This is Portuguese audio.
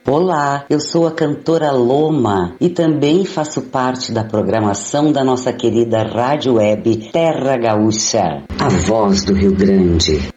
Olá, eu sou a cantora Loma e também faço parte da programação da nossa querida rádio web Terra Gaúcha, a voz do Rio Grande.